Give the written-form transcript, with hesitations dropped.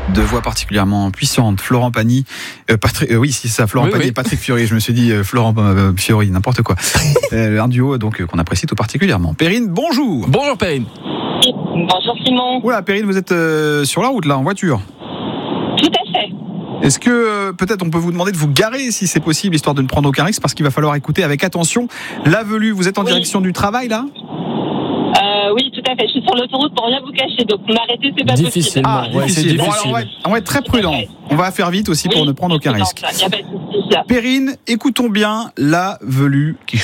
Deux voix particulièrement puissantes, Florent Pagny, oui, c'est ça, Florent Pagny et Patrick Fiori. Je me suis dit Florent Fiori, n'importe quoi. Un duo donc qu'on apprécie tout particulièrement. Perrine, bonjour. Bonjour Perrine. Bonjour Simon. Oula, Perrine, vous êtes sur la route là, en voiture. Tout à fait. Est-ce que peut-être on peut vous demander de vous garer si c'est possible, histoire de ne prendre aucun risque, parce qu'il va falloir écouter avec attention la velue. Vous êtes en direction du travail là ? Oui, tout à fait. Je suis sur l'autoroute pour rien vous cacher, donc m'arrêter, c'est pas Difficile. possible. Difficile. c'est Bon, difficile. alors, on va être très prudent. On va faire vite aussi pour ne prendre aucun risque. Il n'y a pas de souci. Perrine, écoutons bien la velue qui